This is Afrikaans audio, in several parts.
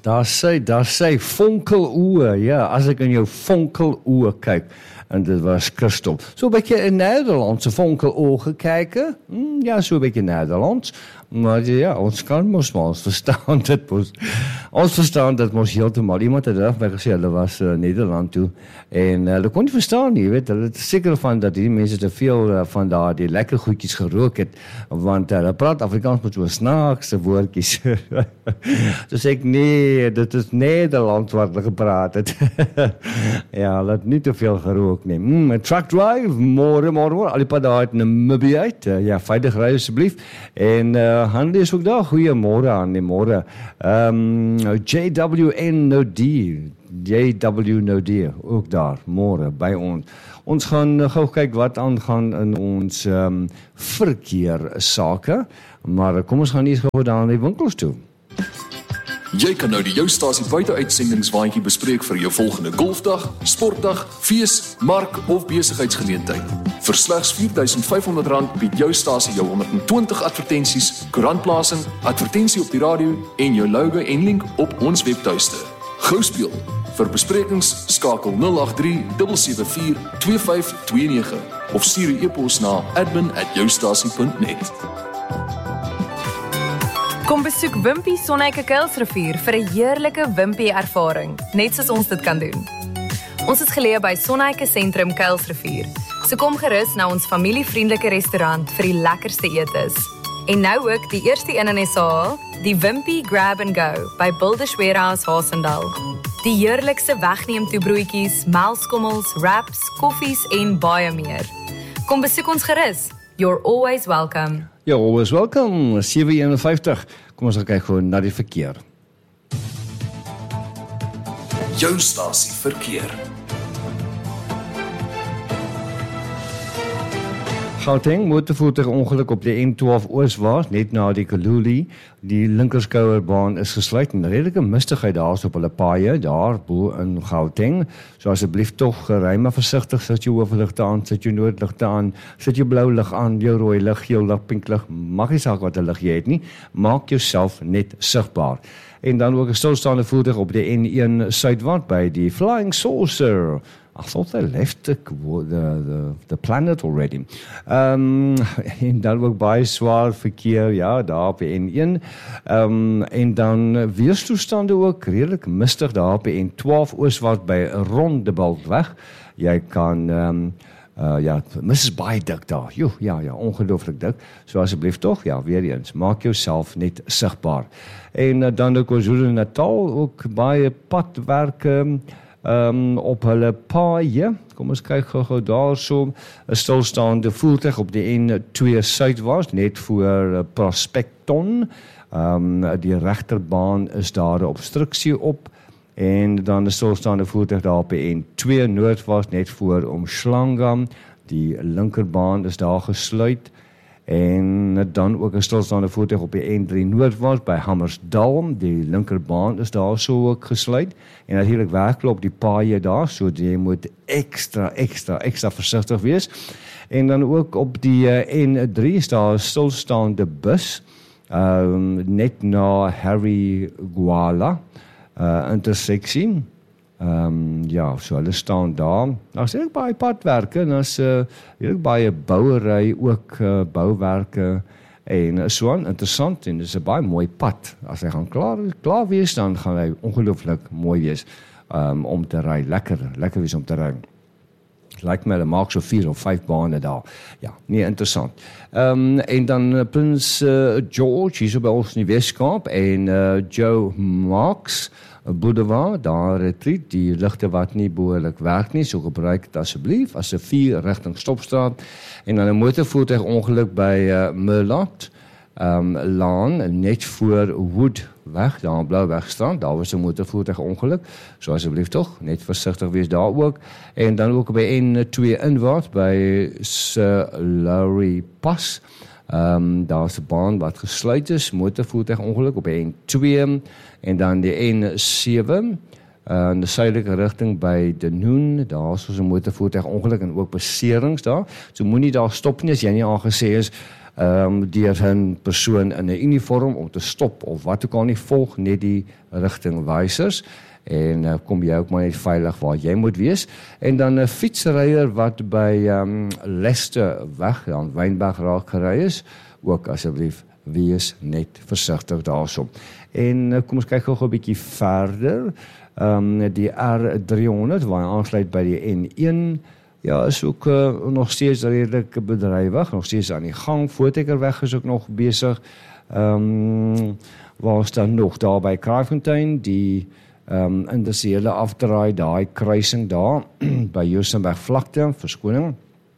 Daar sê fonkeloe, ja, as ek in jou fonkeloe kyk, en dit was Christophe. So 'n bietjie in Nederlandse fonkeloe gekeken, ja, so 'n bietjie Nederlands, maar ja, ons kan mos maar, ons verstaan dit mos heeltemal. Iemand het reg my gesê, hulle was Nederland toe, en hulle kon nie verstaan nie, weet, hulle het seker van dat die mense te veel van die lekker goedjies gerook het, want hulle praat Afrikaans met so snaakse woordjies. So sê ek, nee, dit is Nederlands wat hulle gepraat het. Ja, hulle het nie te veel gerook nie. Truck drive, môre, al die pad daar uit Namibië uit, ja, veilig ry asseblief, en Hanlie is ook daar, goeiemôre Hanlie, môre. JW Nodie, ook daar, môre, by ons. Ons gaan gou kyk wat aangaan in ons verkeersake, maar kom ons gaan eers gou daar in die winkels toe. Jy kan nou die Joustasie buiteuitsendingwaandjie bespreek vir jou volgende golfdag, sportdag, fees, mark of besigheidsgeleentheid. Vir slegs R4.500 bied Joustasie jou 120 advertensies, koerantplasing, advertensie op die radio en jou logo en link op ons webtuiste. Gou speel. Vir besprekings skakel 083 774 2529 of stuur 'n e-pos na admin@joustasie.net. Kom besoek Wimpy Sonneike Kuilsrivier vir 'n heerlike Wimpy ervaring, net soos ons dit kan doen. Ons is geleë by Sonneike Sentrum Kuilsrivier, so kom gerus na ons familievriendelike restaurant vir die lekkerste etes. En nou ook die eerste een in SA, die Wimpy Grab and Go by Builders Warehouse Haasendal. Die heerlikste wegneem toebroodjies, melkskommels, wraps, koffies en baie meer. Kom besoek ons gerus. You're always welcome. You're always welcome, 7:51. Kom ons kyk gou na die verkeer. Joustasie verkeer. Gauteng, motorvoertuig ongeluk op die N12 ooswaarts, net na die Kaluli. Die linkerskouerbaan is gesluit en redelike mistigheid daar op hulle paaie, daar bo in Gauteng. So asseblief tog ry maar versigtig, sit jou hoofligte aan, sit jou noordligte aan, sit jou blou lig aan, jou rooi lig, geel lig, pink lig, mag nie saak wat 'n lig jy het nie, maak jouself net sigbaar. En dan ook 'n stilstaande voertuig op die N1 suidwaarts by die Flying Saucer. I thought they left the planet already. En dan ook baie swaar verkeer, ja, daar op die N1. En dan weerstoestande ook redelik mistig daar op die N12 ooswaarts by Rondebultweg. Jy kan ja, Mrs. baie dik daar. Ja, ongelooflik dik. So asseblief tog, ja, weer eens, maak jouself net sigbaar. En dan ook KwaZulu-Natal, ook baie padwerke op hulle paaie. Kom ons kyk gou daar so, 'n stilstaande voertuig op die N2 suidwaarts, net voor Prospecton. Die regterbaan is daar 'n obstruksie op, en dan 'n stilstaande voertuig daar op die N2 noordwaarts, net voor Umhlanga. Die linkerbaan is daar gesluit. En dan ook 'n stilstaande voertuig op die N3 noordwaarts by Hammersdal. Die linkerbaan is daar so ook gesluit. En natuurlik werklik op die paaie daar, so jy moet extra versigtig wees. En dan ook op die N3 is daar 'n stilstaande bus, net na Harry Gwala interseksie. Ja, so hulle staan daar. Daar's ook baie padwerke en daar's baie bouery ook, bouwerke en so aan, interessant, en dis 'n baie mooi pad. As hy gaan klaar wees, dan gaan hy ongelooflik mooi wees om te ry, lekker wees om te ry. Lyk my, hulle maak so 4 of 5 bane daar. Ja, nee, interessant. En dan Prins George, hier so by ons in die Weskaap, en Joe Marks Boulevard, daar retreat, die ligte wat nie behoorlik werk nie, so gebruik dit asseblief as 'n 4 rigting stopstraat. En dan 'n motorvoertuig ongeluk by Merlot Laan, net voor Woodweg, daar aan Blouwegstrand, daar was 'n motorvoertuig ongeluk, so asseblief tog, net versigtig wees daar ook. En dan ook by N2 inwaarts, by Sir Lowry Pass, daar's 'n baan wat gesluit is, motorvoertuig ongeluk op N2, en dan die N7, in die suidelike rigting by Denoon, daar is 'n motorvoertuig ongeluk en ook beserings daar, so moenie daar stop nie as jy nie aangesê is, deur 'n persoon in 'n uniform om te stop of wat ook al nie, volg net die rigtingwysers en kom jy ook maar net veilig waar jy moet wees. En dan 'n fietsryer wat by Leicester weg aan Wynberg raak gery is, ook asseblief wees net versigtig daarso. En kom ons kyk gou 'n bietjie verder. Die R300 waar hy aansluit by die N1, ja, is ook nog steeds redelik bedrywig, nog steeds aan die gang. Voortrekerweg is ook nog besig. Waar is dan nog daar by Kraaifontein, die industriële afdraai, daai kruising daar by Johannesburg vlakte, verskoning.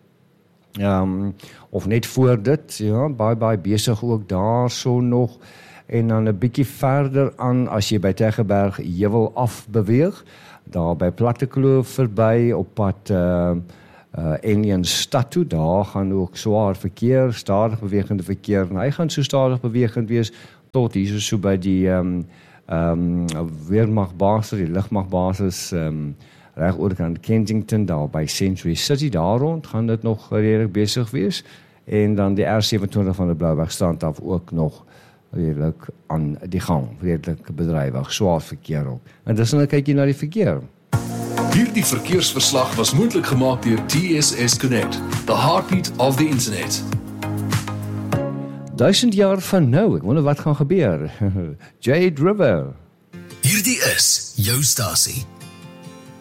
Of net voor dit, ja, baie besig ook daar so nog. En dan 'n bietjie verder aan as jy by Tegeberg heuwel af beweeg, daar by Plattekloof verby op pad N1 stad toe, daar gaan ook swaar verkeer, stadig bewegende verkeer, en hy gaan so stadig bewegend wees tot hier so by die weermagbasis, die lugmagbasis reg oor kant Kensington, daar by Century City, daar rond gaan dit nog redelik besig wees, en dan die R27 van die Blouwegstrand af ook nog redelik aan die gang, redelik bedrywig, swaar verkeer op. En dis nou kyk jy na die verkeer. Hierdie verkeersverslag was moontlik gemaak deur TSS Connect, the heartbeat of the internet. 1000 jaar van nou, ek wonder wat gaan gebeur. Jade River. Hierdie is jou stasie.